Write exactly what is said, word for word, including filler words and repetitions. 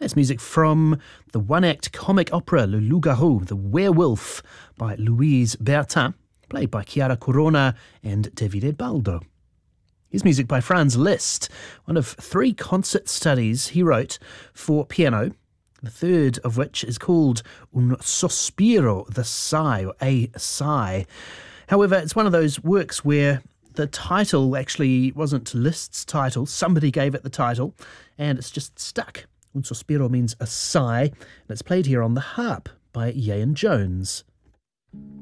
That's music from the one-act comic opera Le Loup-Garou, The Werewolf, by Louise Bertin, played by Chiara Corona and Davide Baldo. Here's music by Franz Liszt, one of three concert studies he wrote for piano, the third of which is called Un Sospiro, the sigh, or a sigh. However, it's one of those works where the title actually wasn't Liszt's title. Somebody gave it the title, and it's just stuck. Un Sospiro means a sigh, and it's played here on the harp by Ian Jones.